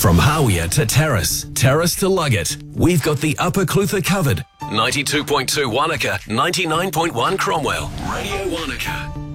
From Hawea to Terrace, Terrace to Luggett, we've got the Upper Clutha covered. 92.2 Wanaka, 99.1 Cromwell. Radio Wanaka.